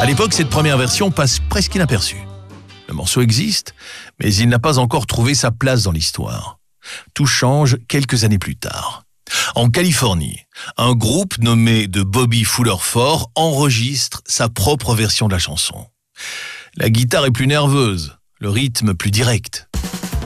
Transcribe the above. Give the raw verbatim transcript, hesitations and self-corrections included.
À l'époque, cette première version passe presque inaperçue. Le morceau existe, mais il n'a pas encore trouvé sa place dans l'histoire. Tout change quelques années plus tard. En Californie, un groupe nommé The Bobby Fuller Four enregistre sa propre version de la chanson. La guitare est plus nerveuse, le rythme plus direct.